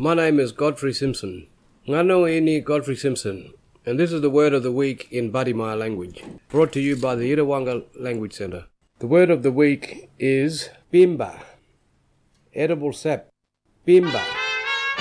My name is Godfrey Simpson. Ngano ini Godfrey Simpson, and this is the word of the week in Badimaya language, brought to you by the Irawanga Language Centre. The word of the week is bimba, edible sap, bimba.